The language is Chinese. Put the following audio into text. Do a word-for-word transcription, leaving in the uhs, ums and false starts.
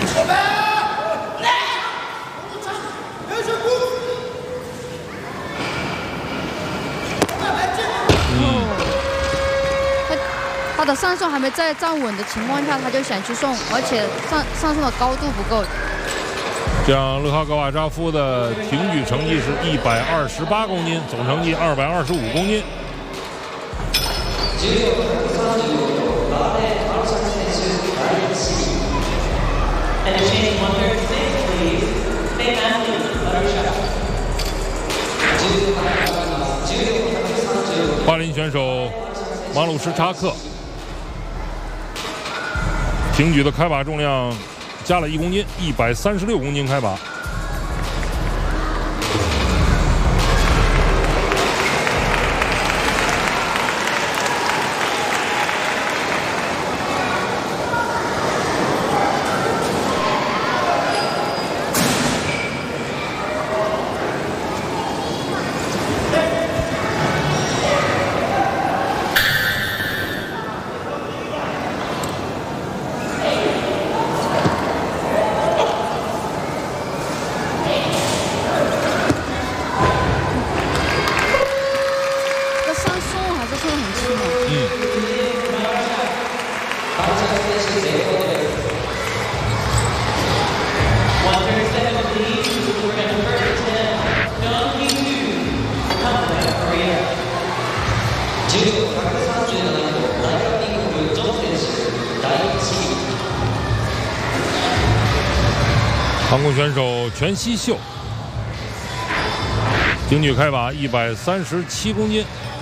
他的上送还没在站稳的情况下，他就想去送，而且上上送的高度不够。 这样，勒哈格瓦扎夫的挺举成绩是一百二十八公斤，总成绩二百二十五公斤。巴林选手马鲁什查克挺举的开把重量加了一公斤，一百三十六公斤开把。韩国选手全熙秀挺举开把一百三十七公斤，